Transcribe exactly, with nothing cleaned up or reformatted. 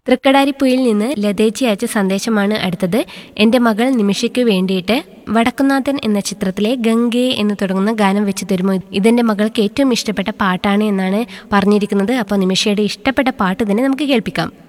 തൃക്കടാരിപ്പുയിൽ നിന്ന് ലതേച്ചി അയച്ച സന്ദേശമാണ് അടുത്തത്. എൻ്റെ മകൾ നിമിഷയ്ക്ക് വേണ്ടിയിട്ട് വടക്കുന്നാഥൻ എന്ന ചിത്രത്തിലെ ഗംഗേ എന്ന് തുടങ്ങുന്ന ഗാനം വെച്ച് തരുമോ? ഇതെൻ്റെ മകൾക്ക് ഏറ്റവും ഇഷ്ടപ്പെട്ട പാട്ടാണ് എന്നാണ് പറഞ്ഞിരിക്കുന്നത്. അപ്പോൾ നിമിഷയുടെ ഇഷ്ടപ്പെട്ട പാട്ട് തന്നെ നമുക്ക് കേൾപ്പിക്കാം.